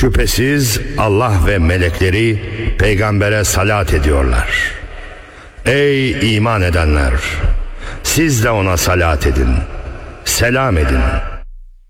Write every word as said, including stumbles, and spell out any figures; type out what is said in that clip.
Şüphesiz Allah ve melekleri peygambere salat ediyorlar. Ey iman edenler! Siz de ona salat edin, selam edin.